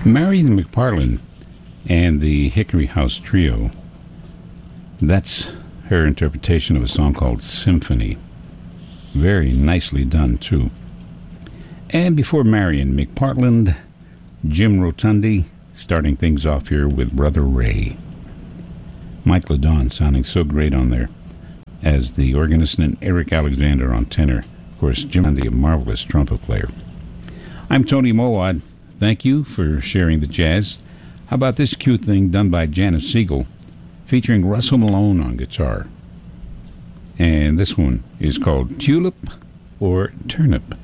Marion McParland and the Hickory House Trio. That's her interpretation of a song called Symphony. Very nicely done, too. And before Marion McPartland, Jim Rotundi, starting things off here with Brother Ray. Mike LeDon sounding so great on there as the organist, and Eric Alexander on tenor. Of course, Jim Rotundi, a marvelous trumpet player. I'm Tony Mowat. Thank you for sharing the jazz. How about this cute thing done by Janice Siegel, featuring Russell Malone on guitar? And this one is called Tulip or Turnip.